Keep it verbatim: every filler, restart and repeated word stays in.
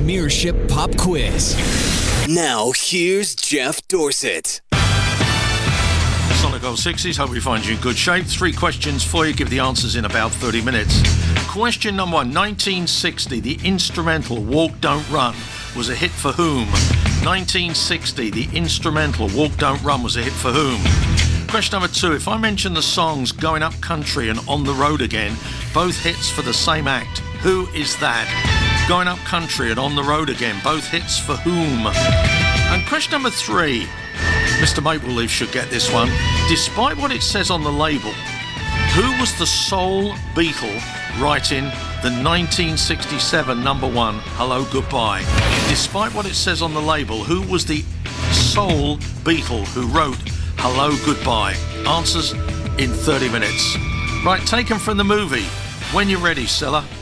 Premiership Pop Quiz. Now, here's Jeff Dorset. Solid Gold sixties, hope we find you in good shape. Three questions for you, give the answers in about thirty minutes. Question number one, nineteen sixty, the instrumental Walk Don't Run was a hit for whom? nineteen sixty, the instrumental Walk Don't Run was a hit for whom? Question number two, if I mention the songs Going Up Country and On the Road Again, both hits for the same act, who is that? Going Up Country and On the Road Again, both hits for whom? And question number three, Mister Maple Leaf should get this one. Despite what it says on the label, who was the sole Beatle writing the nineteen sixty-seven number one, Hello Goodbye? Despite what it says on the label, who was the sole Beatle who wrote Hello Goodbye? Answers in thirty minutes. Right, taken from the movie. When you're ready, Stella.